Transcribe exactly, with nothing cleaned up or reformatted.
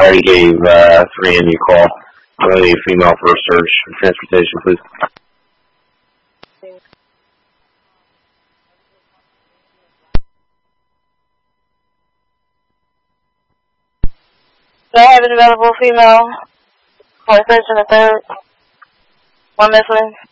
I already gave uh, three in you call. I only need a female for search and transportation, please. Do I have an available female for search in the third? One missing.